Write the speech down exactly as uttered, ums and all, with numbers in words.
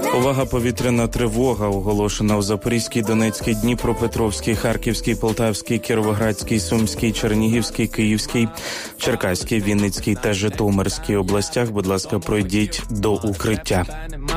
Увага, повітряна тривога оголошена у Запорізькій, Донецькій, Дніпропетровській, Харківській, Полтавській, Кіровоградській, Сумській, Чернігівській, Київській, Черкаській, Вінницькій та Житомирській областях. Будь ласка, пройдіть до укриття.